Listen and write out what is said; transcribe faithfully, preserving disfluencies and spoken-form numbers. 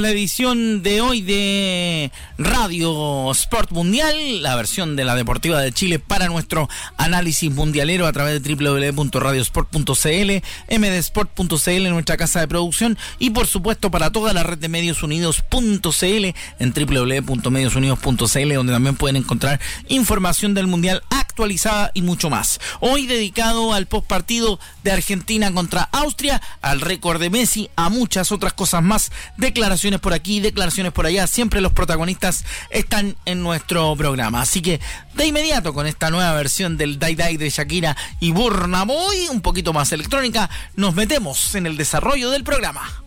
la edición de hoy de Radio Sport Mundial, la versión de la Deportiva de Chile para nuestro análisis mundialero a través de doble u doble u doble u punto radiosport punto c l, m d sport punto c l, nuestra casa de producción, y por supuesto para toda la red de medios unidos punto c l en doble u doble u doble u punto medios unidos punto c l, donde también pueden encontrar información del Mundial actualizada y mucho más. Hoy dedicado al postpartido de Argentina contra Austria, al récord de Messi, a muchas otras cosas más, declaraciones por aquí, declaraciones por allá, siempre los protagonistas están en nuestro programa. Así que de inmediato con esta nueva versión del Dai Dai de Shakira y Burna Boy, un poquito más electrónica, nos metemos en el desarrollo del programa.